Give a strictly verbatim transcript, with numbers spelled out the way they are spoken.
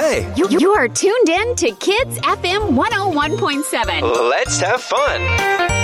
Hey, You, you are tuned in to Kids F M one oh one point seven. let's have fun.